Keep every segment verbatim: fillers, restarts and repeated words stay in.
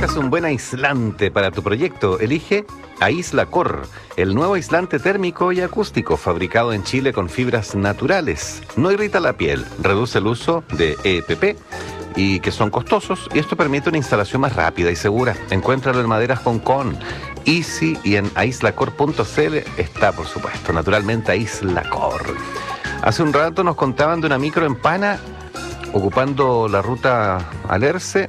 Buscas un buen aislante para tu proyecto. Elige Aislacor, el nuevo aislante térmico y acústico fabricado en Chile con fibras naturales. No irrita la piel, reduce el uso de E P P y que son costosos, y esto permite una instalación más rápida y segura. Encuéntralo en Maderas Concón, Easy, y en aislacor punto c l está, por supuesto, naturalmente Aislacor. Hace un rato nos contaban de una micro en Pana ocupando la ruta Alerce,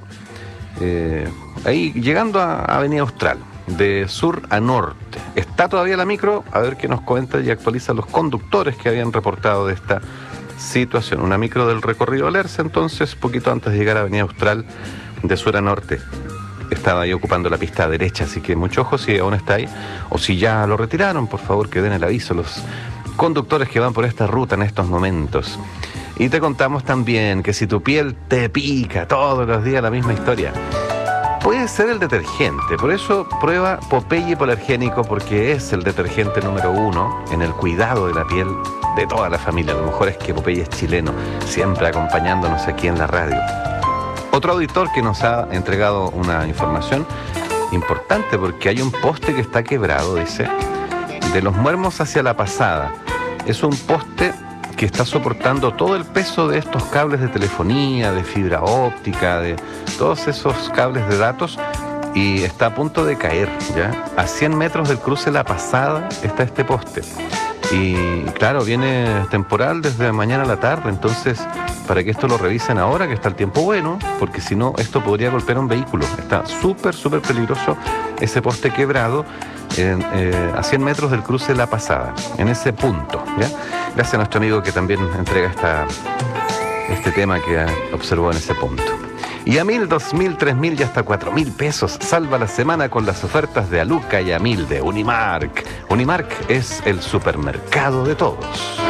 eh, ahí llegando a Avenida Austral, de sur a norte. ¿Está todavía la micro? A ver qué nos cuenta y actualiza los conductores que habían reportado de esta situación. Una micro del recorrido Alerce, entonces, poquito antes de llegar a Avenida Austral, de sur a norte. Estaba ahí ocupando la pista derecha, así que mucho ojo si aún está ahí, o si ya lo retiraron, por favor que den el aviso los conductores que van por esta ruta en estos momentos. Y te contamos también que si tu piel te pica todos los días, la misma historia, puede ser el detergente. Por eso prueba Popeye Hipoalergénico, porque es el detergente número uno en el cuidado de la piel de toda la familia. Lo mejor es que Popeye es chileno, siempre acompañándonos aquí en la radio. Otro auditor que nos ha entregado una información importante, porque hay un poste que está quebrado, dice, de Los Muermos hacia La Pasada. Es un poste que está soportando todo el peso de estos cables de telefonía, de fibra óptica, de todos esos cables de datos, y está a punto de caer, ¿ya? A cien metros del cruce La Pasada está este poste. Y claro, viene temporal desde mañana a la tarde, entonces para que esto lo revisen ahora, que está el tiempo bueno, porque si no, esto podría golpear un vehículo. Está súper, súper peligroso ese poste quebrado en, eh, a cien metros del cruce La Pasada, en ese punto, ¿ya? Gracias a nuestro amigo que también entrega esta, este tema que observó en ese punto. Y a mil, dos mil, tres mil y hasta cuatro mil pesos. Salva la semana con las ofertas de Aluca y a mil de Unimark. Unimark es el supermercado de todos.